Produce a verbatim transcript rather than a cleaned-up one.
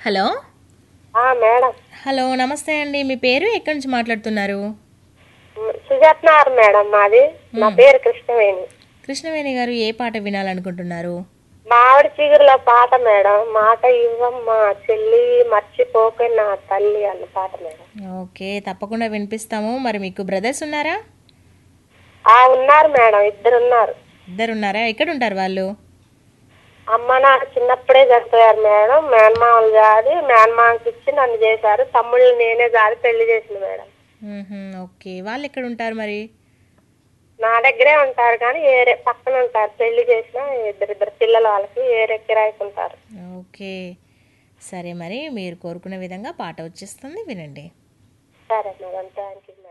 Hello ఆ madam hello నమస్తే అండి. మీ పేరు ఎక్కడి నుంచి మాట్లాడుతున్నారు? సుజాత్ నగర్ మేడం మాది. నా మ్మ్. పేరు కృష్ణవేణి. కృష్ణవేణి గారు ఏ పాట వినాలనుకుంటున్నారు? మామిడి చిగురులో పాట మేడం. మాట ఇవ్వమ్మ చెల్లి మర్చిపోక నా తల్లి అన్న పాట మేడం. ఓకే, తప్పకుండా వినిపిస్తాము. మరి మీకు బ్రదర్స్ ఉన్నారా? ఆ ఉన్నారు మేడం, ఇద్దరు ఉన్నారు. ఇద్దరు ఉన్నారా? ఎక్కడ ఉంటారు వాళ్ళు? అమ్మ నాన్న చిన్నప్పుడే చనిపోయారు మేడం. మేనమామలు జాది మేనమామకి ఇచ్చి నన్ను చేశారు. తమ్ముళ్ళు నేనే జాది పెళ్లి చేసింది మేడం. మ్మ్హ్మ్. ఓకే, వాళ్ళు ఎక్కడ ఉంటారు మరి? నా దగ్గరే ఉంటారు కానీ ఏరే పక్కన ఉంటారు. పెళ్లి చేసిన ఇద్దరిద్దరు పిల్లలు వాళ్ళకి ఏరే కిరాయికి ఉంటారు. ఓకే, సరే, మరి మీరు కోరుకునే విధంగా పాట వచ్చేస్తుంది, వినండి. సరే మేడం, థ్యాంక్ యూ.